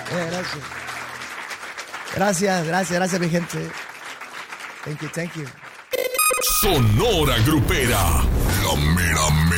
Gracias, mi gente. Thank you. Sonora Grupera, la mera